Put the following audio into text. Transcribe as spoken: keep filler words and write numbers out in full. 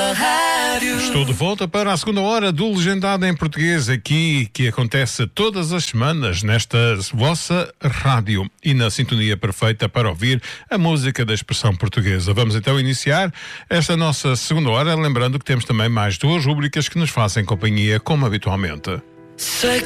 rádio. Estou de volta para a segunda hora do Legendado em Português, aqui, que acontece todas as semanas nesta vossa rádio e na sintonia perfeita para ouvir a música da expressão portuguesa. Vamos então iniciar esta nossa segunda hora, lembrando que temos também mais duas rúbricas que nos fazem companhia, como habitualmente. Sei